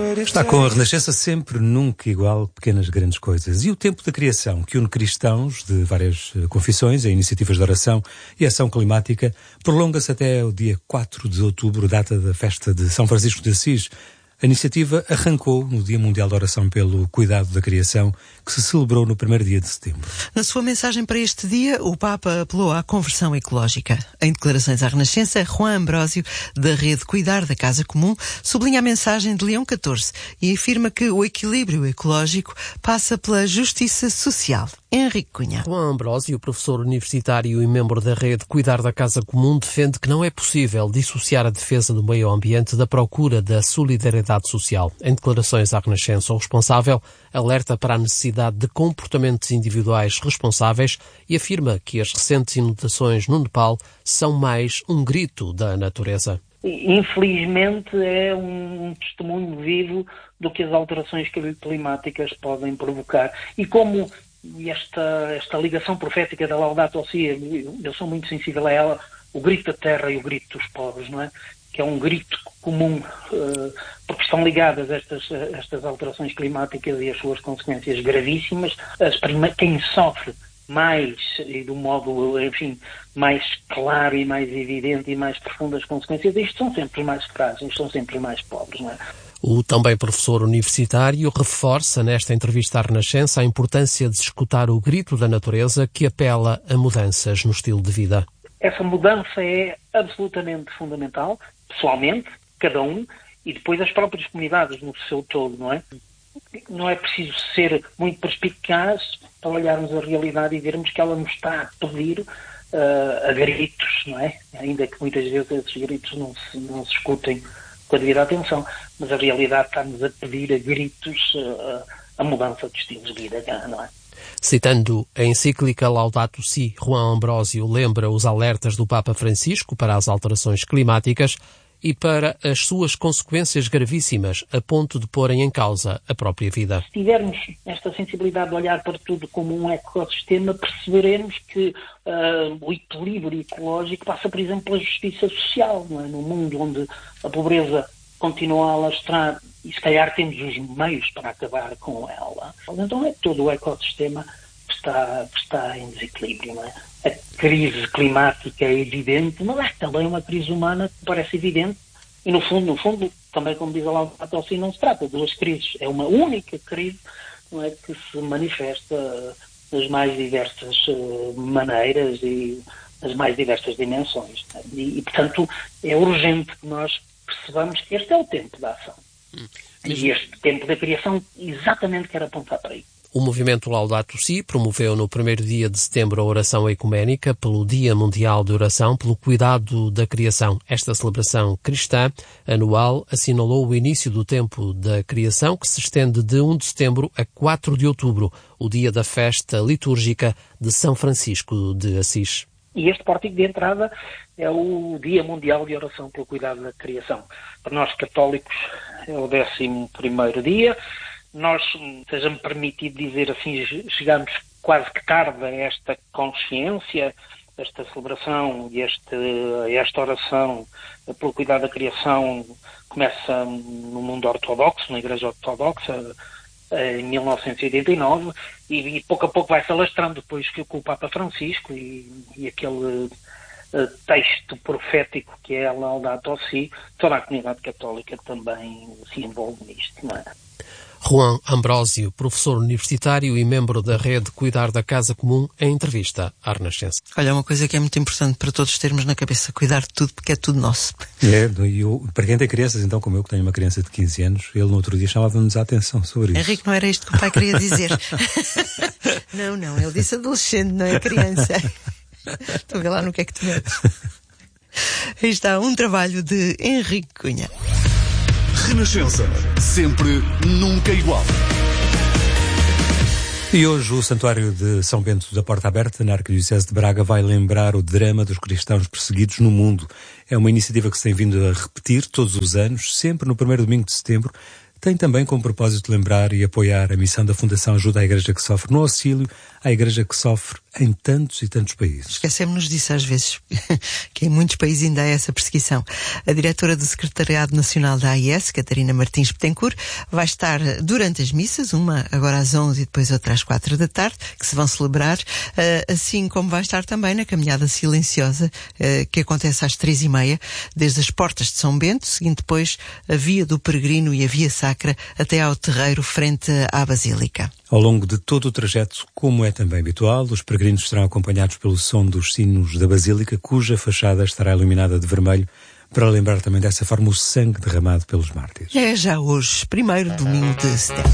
Está com a Renascença sempre, nunca igual, pequenas grandes coisas. E o tempo da criação, que une cristãos de várias confissões, a iniciativas de oração e ação climática, prolonga-se até o dia 4 de outubro, data da festa de São Francisco de Assis. A iniciativa arrancou no Dia Mundial da Oração pelo Cuidado da Criação, que se celebrou no primeiro dia de setembro. Na sua mensagem para este dia, o Papa apelou à conversão ecológica. Em declarações à Renascença, Juan Ambrósio, da rede Cuidar da Casa Comum, sublinha a mensagem de Leão XIV e afirma que o equilíbrio ecológico passa pela justiça social. Henrique Cunha. Juan Ambrósio, professor universitário e membro da rede Cuidar da Casa Comum, defende que não é possível dissociar a defesa do meio ambiente da procura da solidariedade social. Em declarações à Renascença, o responsável alerta para a necessidade de comportamentos individuais responsáveis e afirma que as recentes inundações no Nepal são mais um grito da natureza. Infelizmente é um testemunho vivo do que as alterações climáticas podem provocar. E como esta ligação profética da Laudato Si, eu sou muito sensível a ela, o grito da terra e o grito dos pobres, não é? Que é um grito comum, porque estão ligadas estas alterações climáticas e as suas consequências gravíssimas. Quem sofre mais e de um modo, enfim, mais claro e mais evidente e mais profundo as consequências disto são sempre os mais frágeis, são sempre os mais pobres, não é? O também professor universitário reforça nesta entrevista à Renascença a importância de escutar o grito da natureza que apela a mudanças no estilo de vida. Essa mudança é absolutamente fundamental, pessoalmente, cada um, e depois as próprias comunidades no seu todo, não é? Não é preciso ser muito perspicaz para olharmos a realidade e vermos que ela nos está a pedir a gritos, não é? Ainda que muitas vezes esses gritos não se escutem com a devida atenção, mas a realidade está-nos a pedir a gritos a mudança de estilo de vida, não é? Citando a encíclica Laudato Si, Juan Ambrósio lembra os alertas do Papa Francisco para as alterações climáticas e para as suas consequências gravíssimas, a ponto de porem em causa a própria vida. Se tivermos esta sensibilidade de olhar para tudo como um ecossistema, perceberemos que o equilíbrio ecológico passa, por exemplo, pela justiça social, não é? No mundo onde a pobreza continua a alastrar e se calhar temos os meios para acabar com ela. Então é todo o ecossistema que está em desequilíbrio, não é? A crise climática é evidente, mas há também uma crise humana que parece evidente e no fundo, também como diz a Laudato Si, não se trata de duas crises, é uma única crise, não é, que se manifesta nas mais diversas maneiras e nas mais diversas dimensões. E, portanto, é urgente que nós percebamos que este é o tempo da ação. E este tempo da criação exatamente quer apontar para aí. O movimento Laudato Si promoveu no primeiro dia de setembro a oração ecuménica pelo Dia Mundial de Oração pelo Cuidado da Criação. Esta celebração cristã anual assinalou o início do tempo da criação, que se estende de 1 de setembro a 4 de outubro, o dia da festa litúrgica de São Francisco de Assis. E este pórtico de entrada é o Dia Mundial de Oração pelo Cuidado da Criação. Para nós católicos é o 11º dia. Nós, seja-me permitido dizer assim, chegamos quase que tarde a esta consciência, esta celebração e esta oração pelo cuidado da criação começa no mundo ortodoxo, na Igreja Ortodoxa, em 1989, e pouco a pouco vai se alastrando depois com o Papa Francisco e aquele texto profético que é a Laudato Si, toda a comunidade católica também se envolve nisto, não é? Juan Ambrósio, professor universitário e membro da rede Cuidar da Casa Comum, em entrevista à Renascença. Olha, uma coisa que é muito importante para todos termos na cabeça, cuidar de tudo, porque é tudo nosso. Para quem tem crianças, então, como eu, que tenho uma criança de 15 anos, ele no outro dia chamava-nos a atenção sobre isso. Henrique, não era isto que o pai queria dizer. Não, ele disse adolescente, não é criança. Estou a ver lá no que é que te metes. Aí está um trabalho de Henrique Cunha. Renascença, sempre, nunca igual. E hoje o Santuário de São Bento da Porta Aberta, na Arquidiocese de Braga, vai lembrar o drama dos cristãos perseguidos no mundo. É uma iniciativa que se tem vindo a repetir todos os anos, sempre no primeiro domingo de setembro. Tem também como propósito lembrar e apoiar a missão da Fundação Ajuda à Igreja que Sofre, no auxílio à Igreja que sofre em tantos e tantos países. Esquecemos-nos disso às vezes, que em muitos países ainda há essa perseguição. A diretora do Secretariado Nacional da AIS, Catarina Martins Betancourt, vai estar durante as missas, uma agora às 11 e depois outra às 4 da tarde, que se vão celebrar, assim como vai estar também na caminhada silenciosa, que acontece às 3h30, desde as portas de São Bento, seguindo depois a Via do Peregrino e a Via Sacra até ao terreiro frente à Basílica. Ao longo de todo o trajeto, como é também habitual, os peregrinos serão acompanhados pelo som dos sinos da Basílica, cuja fachada estará iluminada de vermelho, para lembrar também dessa forma o sangue derramado pelos mártires. É já hoje, primeiro domingo de setembro.